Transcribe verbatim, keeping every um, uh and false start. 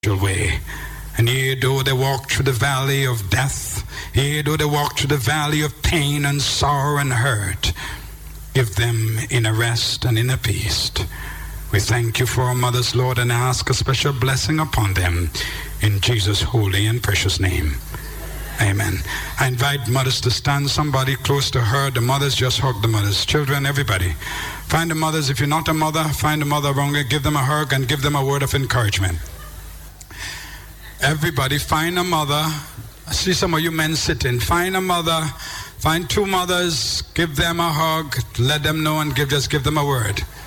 way. And yea, though they walk through the valley of death, yea, though they walk through the valley of pain and sorrow and hurt, give them inner rest and inner peace. We thank you for our mothers, Lord, and ask a special blessing upon them in Jesus' holy and precious name. Amen. I invite mothers to stand, somebody close to her. The mothers, just hug the mothers. Children, everybody. Find the mothers. If you're not a mother, find a mother around you. Give them a hug and give them a word of encouragement. Everybody, find a mother. I see some of you men sitting. Find a mother. Find two mothers. Give them a hug. Let them know and give, just give them a word.